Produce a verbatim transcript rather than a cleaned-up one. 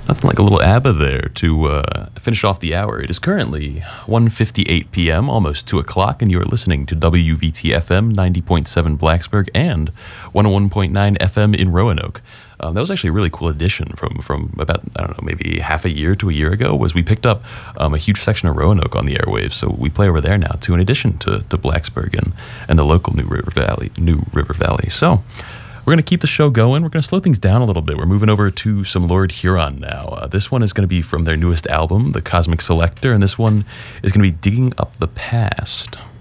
Nothing like a little ABBA there to uh, finish off the hour. It is currently one fifty-eight p.m., almost two o'clock, and you are listening to W V T F M ninety point seven Blacksburg and one oh one point nine F M in Roanoke. Um, that was actually a really cool addition from from about, I don't know, maybe half a year to a year ago, was we picked up um, a huge section of Roanoke on the airwaves, so we play over there now, too, in addition to, to Blacksburg and, and the local New River Valley. New River Valley. So we're going to keep the show going. We're going to slow things down a little bit. We're moving over to some Lord Huron now. Uh, this one is going to be from their newest album, The Cosmic Selector, and this one is going to be Digging Up the Past.